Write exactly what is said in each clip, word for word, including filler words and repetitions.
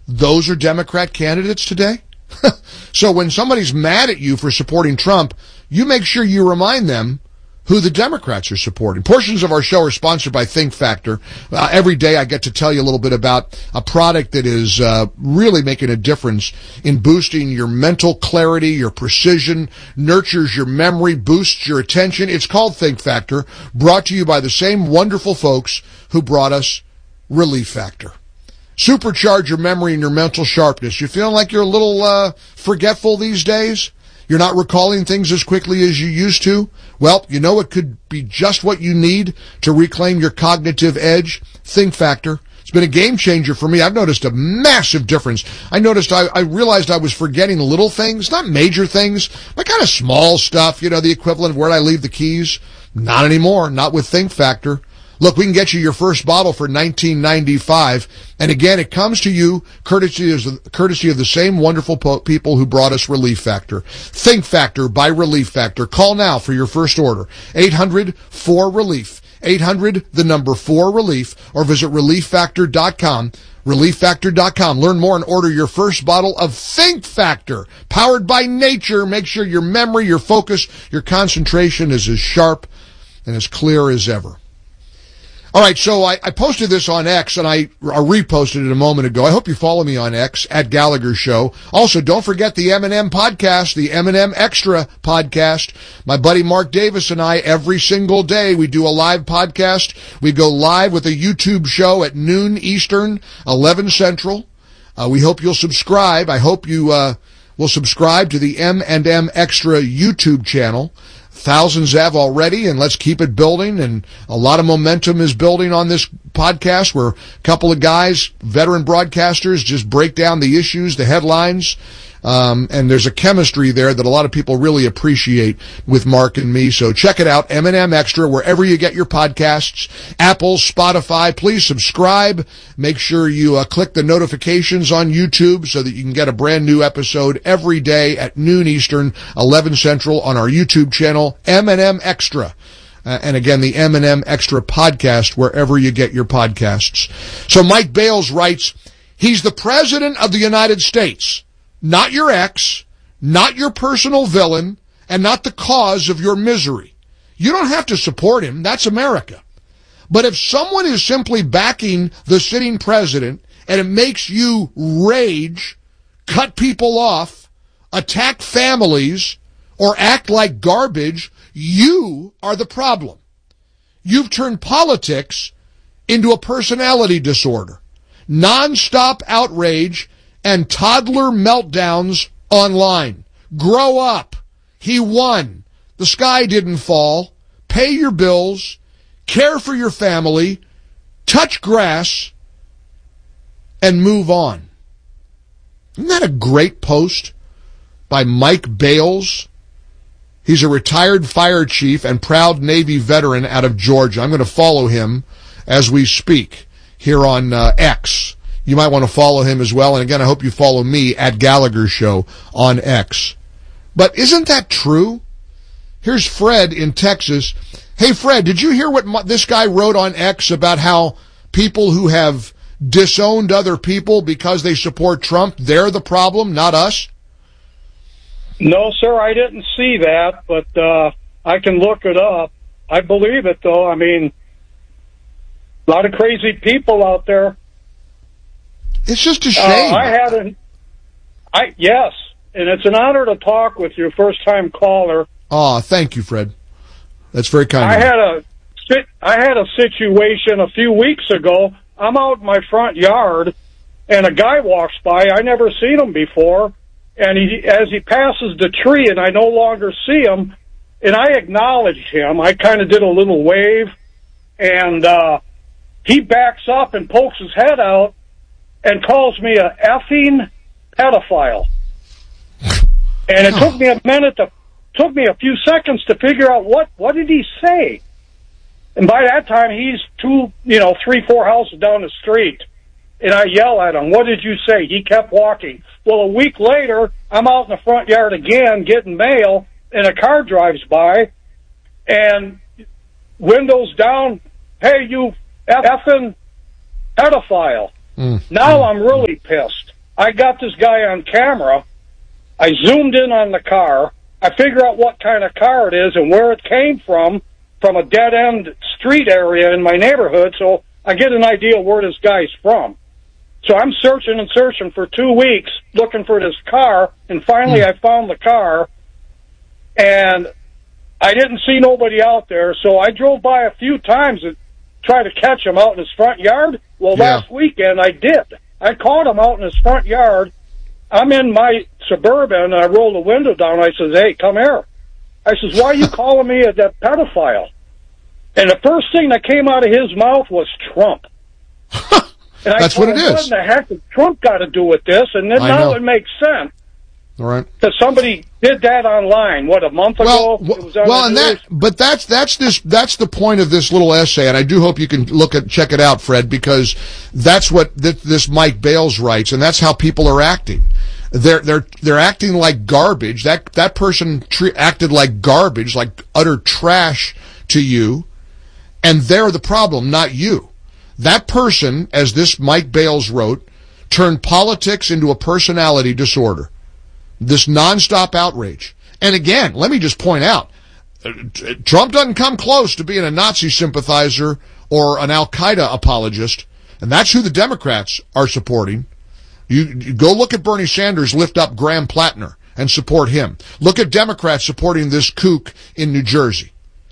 those are Democrat candidates today? So when somebody's mad at you for supporting Trump, you make sure you remind them who the Democrats are supporting. Portions of our show are sponsored by Think Factor. Uh, every day I get to tell you a little bit about a product that is uh, really making a difference in boosting your mental clarity, your precision, nurtures your memory, boosts your attention. It's called Think Factor, brought to you by the same wonderful folks who brought us Relief Factor. Supercharge your memory and your mental sharpness. You feeling like you're a little uh, forgetful these days? You're not recalling things as quickly as you used to? Well, you know it could be just what you need to reclaim your cognitive edge? Think Factor. It's been a game changer for me. I've noticed a massive difference. I noticed I, I realized I was forgetting little things, not major things, but kind of small stuff, you know, the equivalent of where I leave the keys. Not anymore, not with Think Factor. Look, we can get you your first bottle for nineteen ninety-five, and again, it comes to you courtesy of, courtesy of the same wonderful po- people who brought us Relief Factor. Think Factor by Relief Factor. Call now for your first order. eight hundred four relief. eight hundred, the number four relief, or visit relief factor dot com. relief factor dot com. Learn more and order your first bottle of Think Factor, powered by nature. Make sure your memory, your focus, your concentration is as sharp and as clear as ever. All right, so I, I posted this on X, and I, I reposted it a moment ago. I hope you follow me on X, at Gallagher Show. Also, don't forget the M and M podcast, the M and M Extra podcast. My buddy Mark Davis and I, every single day, we do a live podcast. We go live with a YouTube show at noon Eastern, eleven Central. Uh, we hope you'll subscribe. I hope you uh, will subscribe to the M and M Extra YouTube channel. Thousands have already, and let's keep it building, and a lot of momentum is building on this podcast where a couple of guys, veteran broadcasters, just break down the issues, the headlines, um, and there's a chemistry there that a lot of people really appreciate with Mark and me. So check it out, M and M Extra, wherever you get your podcasts, Apple, Spotify. Please subscribe. Make sure you uh, click the notifications on YouTube so that you can get a brand new episode every day at noon Eastern, eleven Central on our YouTube channel, M and M Extra. Uh, and again, the M and M Extra podcast, wherever you get your podcasts. So Mike Bales writes, he's the president of the United States. Not your ex, not your personal villain, and not the cause of your misery. You don't have to support him. That's America. But if someone is simply backing the sitting president and it makes you rage, cut people off, attack families, or act like garbage, you are the problem. You've turned politics into a personality disorder. Non-stop outrage and toddler meltdowns online. Grow up. He won. The sky didn't fall. Pay your bills. Care for your family. Touch grass. And move on. Isn't that a great post by Mike Bales? He's a retired fire chief and proud Navy veteran out of Georgia. I'm going to follow him as we speak here on uh, X. You might want to follow him as well. And again, I hope you follow me at Gallagher Show on X. But isn't that true? Here's Fred in Texas. Hey, Fred, did you hear what this guy wrote on X about how people who have disowned other people because they support Trump, they're the problem, not us? No, sir, I didn't see that, but uh, I can look it up. I believe it, though. I mean, a lot of crazy people out there. It's just a shame. Uh, I had an, I yes, and it's an honor to talk with your first-time caller. Oh, thank you, Fred. That's very kind. I of you. had a, I had a situation a few weeks ago. I'm out in my front yard, and a guy walks by. I never seen him before, and he, as he passes the tree, and I no longer see him, and I acknowledged him. I kind of did a little wave, and uh, he backs up and pokes his head out and calls me a effing pedophile. And it took me a minute to, took me a few seconds to figure out what, what did he say? And by that time, he's two, you know, three, four houses down the street. And I yell at him, what did you say? He kept walking. Well, a week later, I'm out in the front yard again getting mail, and a car drives by, and windows down, hey, you effing pedophile. Mm. Now I'm really pissed. I got this guy on camera. I zoomed in on the car. I figure out what kind of car it is and where it came from, from a dead-end street area in my neighborhood, so I get an idea where this guy's from. So I'm searching and searching for two weeks looking for this car, and finally I found the car, and I didn't see nobody out there, so I drove by a few times and tried to catch him out in his front yard. Well, Yeah. last weekend I did. I caught him out in his front yard. I'm in my Suburban, and I roll the window down. I says, hey, come here. I says, why are you calling me a that pedophile? And the first thing that came out of his mouth was Trump. And I That's told what it him, is. What in the heck has Trump got to do with this? And then I now know. it makes sense. All right. That somebody did that online, what, a month Well, ago? It was on well, the and news. that, but that's that's this that's the point of this little essay, and I do hope you can look at check it out, Fred, because that's what th- this Mike Bales writes, and that's how people are acting. They're they're they're acting like garbage. That that person tre- acted like garbage, like utter trash to you, and they're the problem, not you. That person, as this Mike Bales wrote, turned politics into a personality disorder. This nonstop outrage. And again, let me just point out, uh, Trump doesn't come close to being a Nazi sympathizer or an Al-Qaeda apologist, and that's who the Democrats are supporting. You, you go look at Bernie Sanders lift up Graham Plattner and support him. Look at Democrats supporting this kook in New Jersey.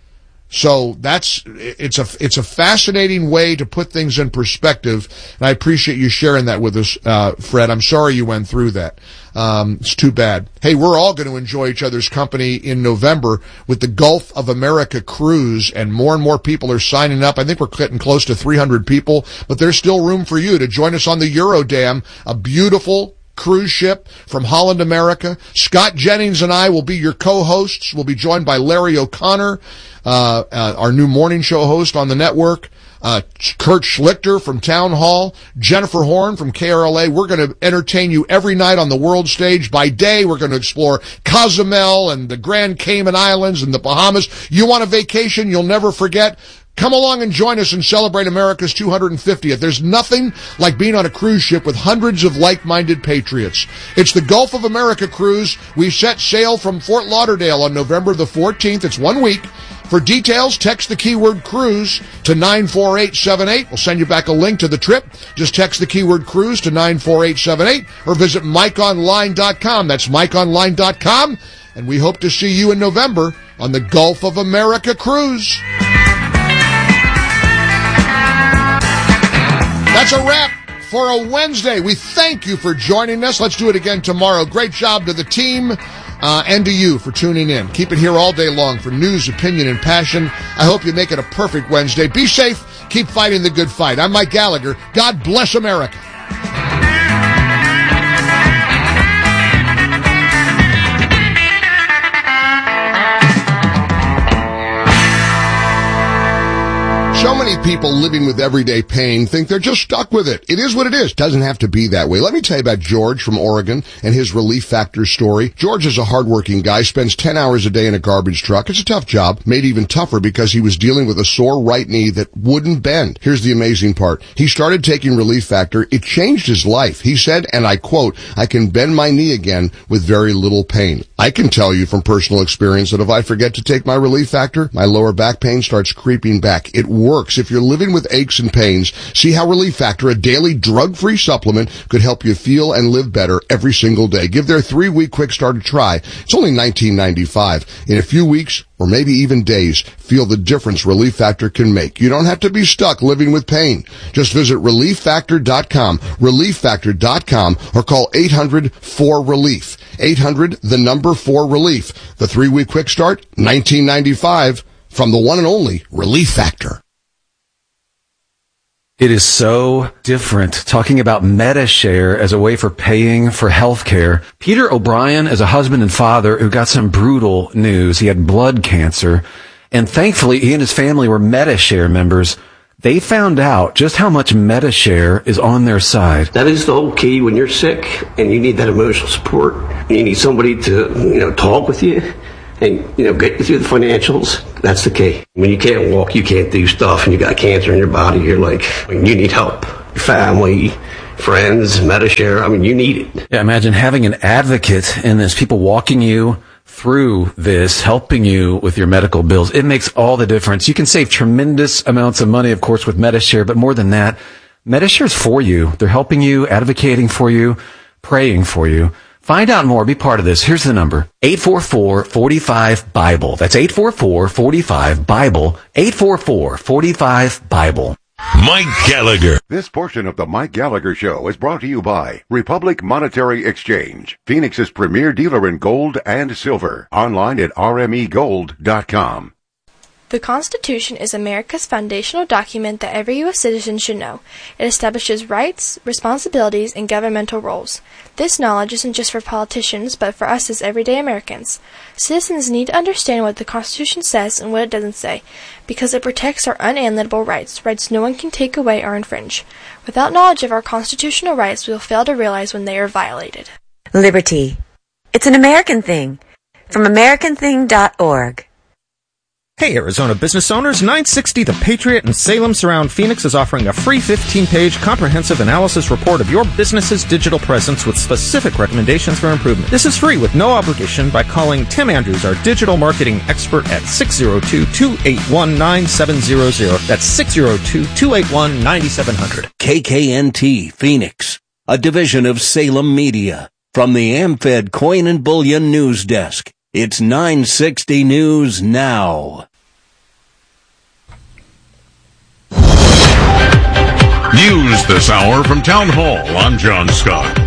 So that's, it's a, it's a fascinating way to put things in perspective, and I appreciate you sharing that with us, uh, Fred. I'm sorry you went through that. Um, it's too bad. Hey, we're all going to enjoy each other's company in November with the Gulf of America cruise, and more and more people are signing up. I think we're getting close to three hundred people, but there's still room for you to join us on the Eurodam, a beautiful cruise ship from Holland America. Scott Jennings and I will be your co-hosts. We'll be joined by Larry O'Connor, uh, uh, our new morning show host on the network, uh, Kurt Schlichter from Town Hall, Jennifer Horn from K R L A. We're going to entertain you every night on the world stage. By day, we're going to explore Cozumel and the Grand Cayman Islands and the Bahamas. You want a vacation you'll never forget? Come along and join us and celebrate America's two hundred fiftieth. There's nothing like being on a cruise ship with hundreds of like-minded patriots. It's the Gulf of America cruise. We set sail from Fort Lauderdale on November the fourteenth. It's one week. For details, text the keyword cruise to nine four eight seven eight. We'll send you back a link to the trip. Just text the keyword cruise to nine four eight seven eight or visit mike online dot com. That's mike online dot com. And we hope to see you in November on the Gulf of America cruise. That's a wrap for a Wednesday. We thank you for joining us. Let's do it again tomorrow. Great job to the team uh, and to you for tuning in. Keep it here all day long for news, opinion, and passion. I hope you make it a perfect Wednesday. Be safe. Keep fighting the good fight. I'm Mike Gallagher. God bless America. So many people living with everyday pain think they're just stuck with it. It is what it is. Doesn't have to be that way. Let me tell you about George from Oregon and his Relief Factor story. George is a hardworking guy, spends ten hours a day in a garbage truck. It's a tough job, made even tougher because he was dealing with a sore right knee that wouldn't bend. Here's the amazing part. He started taking Relief Factor. It changed his life. He said, and I quote, I can bend my knee again with very little pain. I can tell you from personal experience that if I forget to take my Relief Factor, my lower back pain starts creeping back. It works. If you're living with aches and pains, see how Relief Factor, a daily drug-free supplement, could help you feel and live better every single day. Give their three-week quick start a try. It's only nineteen ninety-five. In a few weeks, or maybe even days, feel the difference Relief Factor can make. You don't have to be stuck living with pain. Just visit relief factor dot com, relief factor dot com, or call eight hundred four relief. eight hundred, the number four relief. The three-week quick start, nineteen ninety-five, from the one and only Relief Factor. It is so different talking about MediShare as a way for paying for healthcare. Peter O'Brien is a husband and father who got some brutal news. He had blood cancer, and thankfully he and his family were MediShare members. They found out just how much MediShare is on their side. That is the whole key when you're sick and you need that emotional support. You need somebody to, you know, talk with you and, you know, get you through the financials. That's the key. When you can't walk, you can't do stuff, and you got cancer in your body, you're like, you need help. Your family, friends, Medishare. I mean, you need it. Yeah, imagine having an advocate in this, people walking you through this, helping you with your medical bills. It makes all the difference. You can save tremendous amounts of money, of course, with Medishare, but more than that, Medishare's for you. They're helping you, advocating for you, praying for you. Find out more. Be part of this. Here's the number. eight four four, four five, BIBLE. That's eight four four, four five, BIBLE. eight four four, four five, BIBLE. Mike Gallagher. This portion of the Mike Gallagher Show is brought to you by Republic Monetary Exchange, Phoenix's premier dealer in gold and silver. Online at r m e gold dot com. The Constitution is America's foundational document that every U S citizen should know. It establishes rights, responsibilities, and governmental roles. This knowledge isn't just for politicians, but for us as everyday Americans. Citizens need to understand what the Constitution says and what it doesn't say, because it protects our unalienable rights, rights no one can take away or infringe. Without knowledge of our constitutional rights, we will fail to realize when they are violated. Liberty. It's an American thing. From American thing dot org. Hey, Arizona business owners, nine sixty The Patriot in Salem Surround Phoenix is offering a free fifteen-page comprehensive analysis report of your business's digital presence with specific recommendations for improvement. This is free with no obligation by calling Tim Andrews, our digital marketing expert, at six oh two, two eight one, nine seven zero zero. That's six oh two, two eight one, nine seven zero zero. K K N T Phoenix, a division of Salem Media. From the AmFed Coin and Bullion News Desk, it's nine sixty News Now. News this hour from Town Hall. I'm John Scott.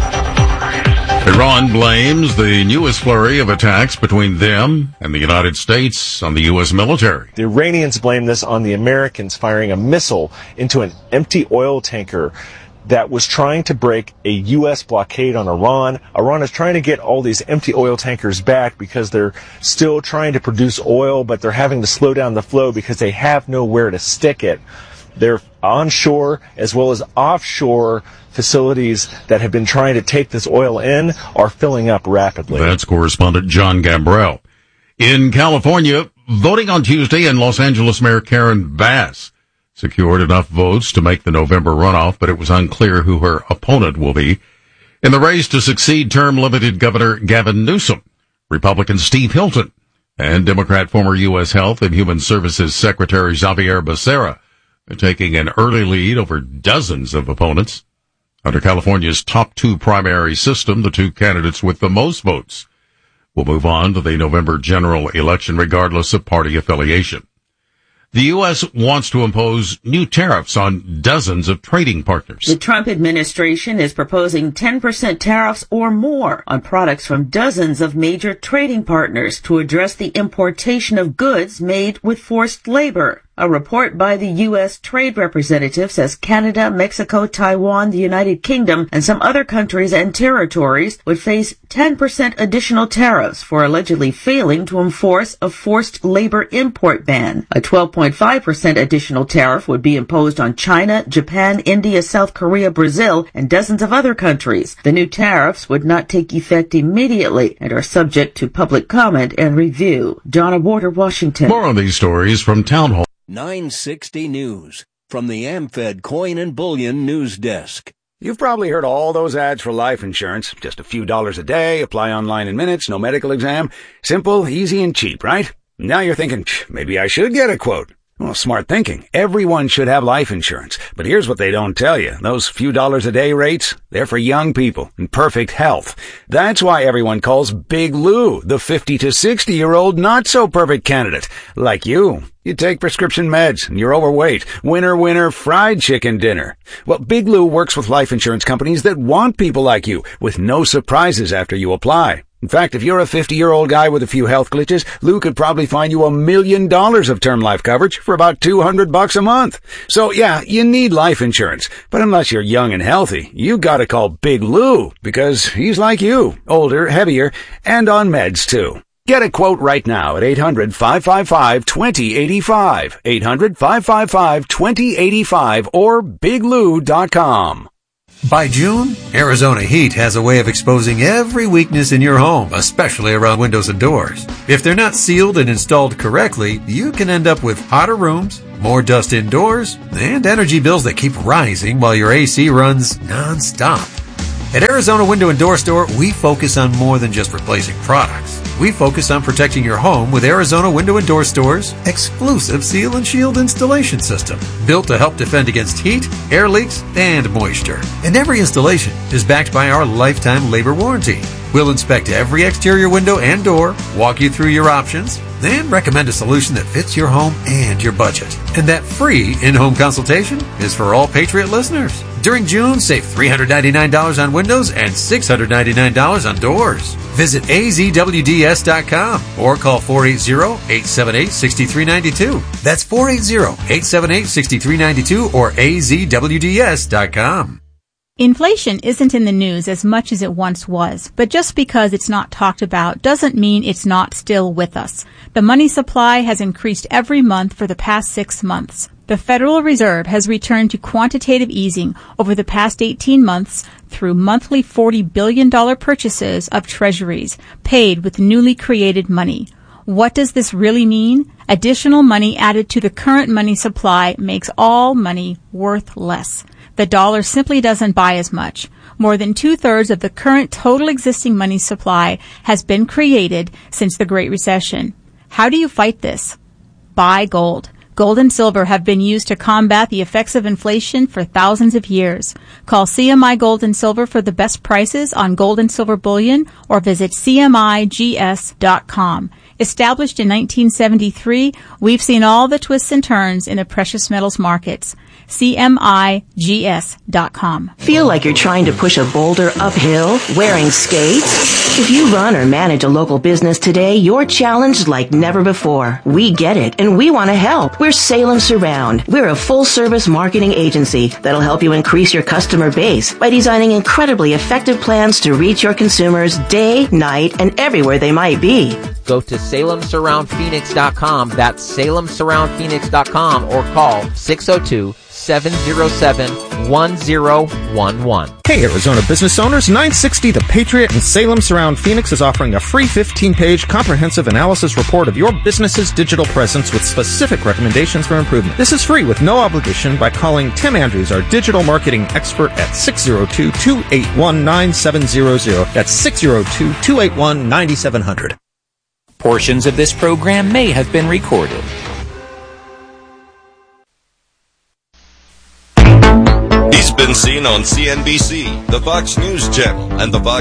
Iran blames the newest flurry of attacks between them and the United States on the U S military. The Iranians blame this on the Americans firing a missile into an empty oil tanker that was trying to break a U S blockade on Iran. Iran is trying to get all these empty oil tankers back because they're still trying to produce oil, but they're having to slow down the flow because they have nowhere to stick it. They're onshore as well as offshore facilities that have been trying to take this oil in are filling up rapidly. That's correspondent John Gambrell. In California, voting on Tuesday, and Los Angeles Mayor Karen Bass secured enough votes to make the November runoff, but it was unclear who her opponent will be. In the race to succeed term-limited Governor Gavin Newsom, Republican Steve Hilton, and Democrat former U S Health and Human Services Secretary Xavier Becerra are taking an early lead over dozens of opponents. Under California's top two primary system, the two candidates with the most votes will move on to the November general election regardless of party affiliation. The U S wants to impose new tariffs on dozens of trading partners. The Trump administration is proposing ten percent tariffs or more on products from dozens of major trading partners to address the importation of goods made with forced labor. A report by the U S Trade Representative says Canada, Mexico, Taiwan, the United Kingdom, and some other countries and territories would face ten percent additional tariffs for allegedly failing to enforce a forced labor import ban. A twelve point five percent additional tariff would be imposed on China, Japan, India, South Korea, Brazil, and dozens of other countries. The new tariffs would not take effect immediately and are subject to public comment and review. Donna Warder, Washington. More on these stories from Town Hall. nine sixty News from the AmFed Coin and Bullion News Desk. You've probably heard all those ads for life insurance. Just a few dollars a day, apply online in minutes, no medical exam. Simple, easy, and cheap, right? Now you're thinking, maybe I should get a quote. Well, smart thinking. Everyone should have life insurance. But here's what they don't tell you. Those few dollars a day rates, they're for young people in perfect health. That's why everyone calls Big Lou the fifty to sixty year old not so perfect candidate. Like you. You take prescription meds and you're overweight. Winner, winner, fried chicken dinner. Well, Big Lou works with life insurance companies that want people like you with no surprises after you apply. In fact, if you're a fifty-year-old guy with a few health glitches, Lou could probably find you a million dollars of term life coverage for about two hundred bucks a month. So yeah, you need life insurance. But unless you're young and healthy, you gotta call Big Lou because he's like you, older, heavier, and on meds too. Get a quote right now at eight hundred, five five five, two zero eight five, eight hundred, five five five, two zero eight five, or big lou dot com. By June, Arizona Heat has a way of exposing every weakness in your home, especially around windows and doors. If they're not sealed and installed correctly, you can end up with hotter rooms, more dust indoors, and energy bills that keep rising while your A C runs non-stop. At Arizona Window and Door Store, we focus on more than just replacing products. We focus on protecting your home with Arizona Window and Door Store's exclusive Seal and Shield installation system, built to help defend against heat, air leaks, and moisture. And every installation is backed by our lifetime labor warranty. We'll inspect every exterior window and door, walk you through your options, then recommend a solution that fits your home and your budget. And that free in-home consultation is for all Patriot listeners. During June, save three hundred ninety-nine dollars on windows and six hundred ninety-nine dollars on doors. Visit A Z W D S dot com or call four eight zero, eight seven eight, six three nine two. That's four eight zero, eight seven eight, six three nine two or A Z W D S dot com. Inflation isn't in the news as much as it once was, but just because it's not talked about doesn't mean it's not still with us. The money supply has increased every month for the past six months. The Federal Reserve has returned to quantitative easing over the past eighteen months through monthly forty billion dollars purchases of treasuries paid with newly created money. What does this really mean? Additional money added to the current money supply makes all money worth less. The dollar simply doesn't buy as much. More than two-thirds of the current total existing money supply has been created since the Great Recession. How do you fight this? Buy gold. Gold and silver have been used to combat the effects of inflation for thousands of years. Call C M I Gold and Silver for the best prices on gold and silver bullion or visit C M I G S dot com. Established in nineteen seventy-three, we've seen all the twists and turns in the precious metals markets. C M I G S dot com. Feel like you're trying to push a boulder uphill wearing skates? If you run or manage a local business today, you're challenged like never before. We get it, and we want to help. We're Salem Surround. We're a full-service marketing agency that'll help you increase your customer base by designing incredibly effective plans to reach your consumers day, night, and everywhere they might be. Go to Salem Surround Phoenix dot com. That's Salem Surround Phoenix dot com or call six oh two, seven oh seven, one oh one one. Hey, Arizona business owners, nine sixty The Patriot and Salem Surround Phoenix is offering a free fifteen-page comprehensive analysis report of your business's digital presence with specific recommendations for improvement. This is free with no obligation by calling Tim Andrews, our digital marketing expert, at six oh two, two eight one, nine seven zero zero. That's six oh two, two eight one, nine seven zero zero. Portions of this program may have been recorded. He's been seen on C N B C, the Fox News Channel, and the Fox